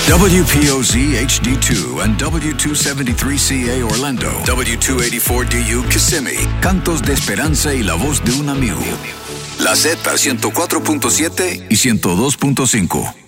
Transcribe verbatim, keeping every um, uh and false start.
W P O Z H D two and W two seventy-three C A Orlando, W two eighty-four D U Kissimmee, cantos de esperanza y la voz de un amigo. La Z ciento cuatro punto siete y ciento dos punto cinco.